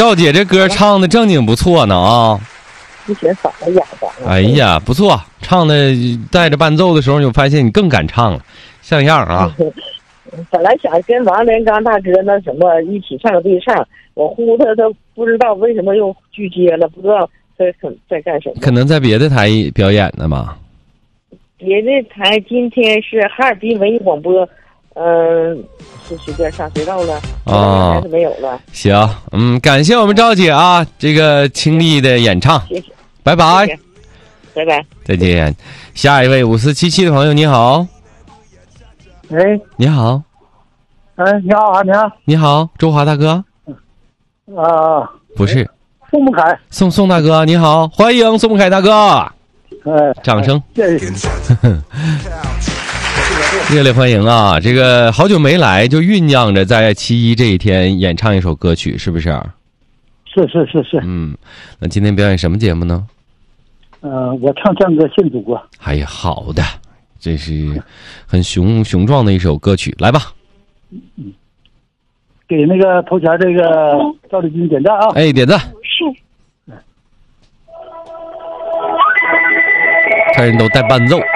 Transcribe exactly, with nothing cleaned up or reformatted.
赵姐这歌唱的正经不错呢啊！ 之前嗓子哑嗓。 哎呀，不错，唱的带着伴奏的时候，你发现你更敢唱了，像样啊！ 本来想跟王连刚大哥那什么一起唱对唱，我呼他，他不知道为什么又拒接了，不知道在在干什么。 可能在别的台表演呢嘛。 别的台今天是哈尔滨文艺广播，嗯、呃，是随便上随到了啊，还是没有了。 行，嗯，感谢我们赵姐啊，这个倾力的演唱， 谢谢， 拜拜， 谢谢拜拜， 再见。下一位五四七七的朋友，你好。 喂， 你好。 哎，你好啊，你好。 你好，周华大哥。 啊， 不是， 宋梦凯。 宋宋大哥，你好，欢迎宋梦凯大哥。 哎， 掌声， 谢谢。 热烈欢迎啊！这个好久没来，就酝酿着在七一这一天演唱一首歌曲，是不是？ 是是是是。 嗯，那今天表演什么节目呢？ 呃，我唱唱歌献祖国。 哎呀，好的，这是很雄雄壮的一首歌曲，来吧。 嗯，给那个头前这个赵丽君点赞啊！ 哎，点赞。 是。 看人都带伴奏。